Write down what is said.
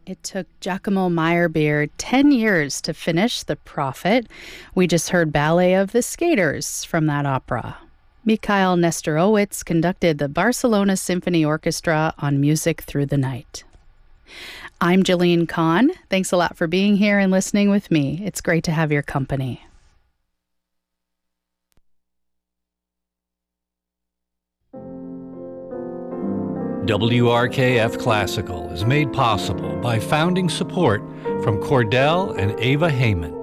It took Giacomo Meyerbeer 10 years to finish The Prophet. We just heard Ballet of the Skaters from that opera. Mikhail Nestorowitz conducted the Barcelona Symphony Orchestra on Music Through the Night. I'm Jillian Kahn. Thanks a lot for being here and listening with me. It's great to have your company. WRKF Classical is made possible by founding support from Cordell and Ava Heyman.